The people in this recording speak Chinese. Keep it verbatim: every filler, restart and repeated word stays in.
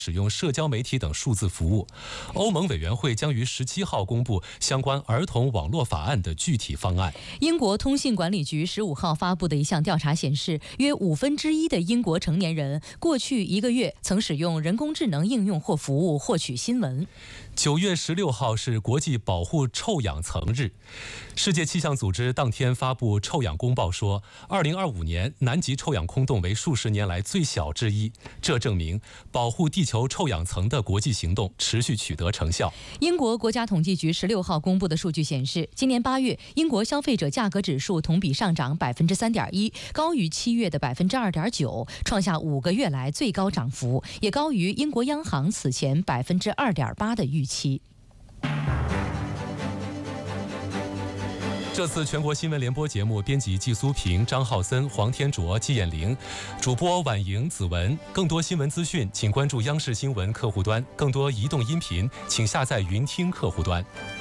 使用社交媒体等数字服务。欧盟委员会将于十七号公布相关儿童网络法案的具体方案。 英国通信管理局十五号发布的一项调查显示，约五分之一的英国成年人过去一个月曾使用人工智能应用或服务获取新闻。 九月十六号是国际保护臭氧层日，世界气象组织当天发布臭氧公报说，二零二五年南极臭氧空洞为数十年来最小之一，这证明保护地球臭氧层的国际行动持续取得成效。 英国国家统计局十六号公布的数据显示，今年八月英国消费者价格指数同比上涨百分之三点一，高于七月的百分之二点九，创下五个月来最高涨幅，也高于英国央行此前百分之二点八的预期。 这次全国新闻联播节目编辑季苏平、张浩森、黄天卓、季艳玲，主播婉莹、子文。更多新闻资讯，请关注央视新闻客户端；更多移动音频，请下载云听客户端。